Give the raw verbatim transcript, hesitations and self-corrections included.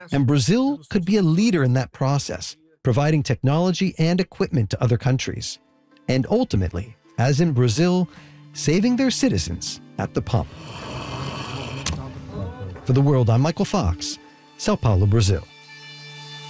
And Brazil could be a leader in that process, providing technology and equipment to other countries. And ultimately, as in Brazil, saving their citizens at the pump. For The World, I'm Michael Fox, Sao Paulo, Brazil.